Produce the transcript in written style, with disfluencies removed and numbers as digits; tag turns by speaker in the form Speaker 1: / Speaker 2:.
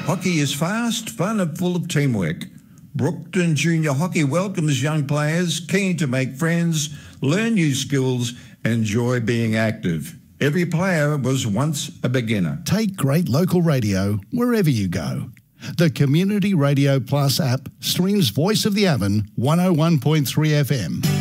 Speaker 1: Hockey is fast, fun and full of teamwork. Brookton Junior Hockey welcomes young players keen to make friends, learn new skills, enjoy being active. Every player was once a beginner.
Speaker 2: Take great local radio wherever you go. The Community Radio Plus app streams Voice of the Avon 101.3 FM.